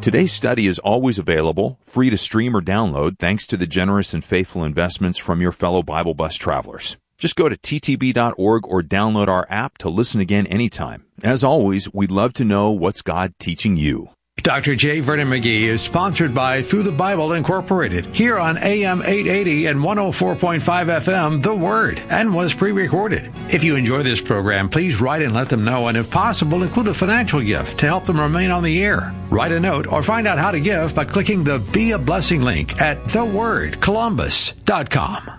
Today's study is always available, free to stream or download, thanks to the generous and faithful investments from your fellow Bible Bus travelers. Just go to ttb.org or download our app to listen again anytime. As always, we'd love to know what's God teaching you. Dr. J. Vernon McGee is sponsored by Through the Bible Incorporated, here on AM 880 and 104.5 FM, The Word, and was pre-recorded. If you enjoy this program, please write and let them know, and if possible, include a financial gift to help them remain on the air. Write a note or find out how to give by clicking the Be a Blessing link at thewordcolumbus.com.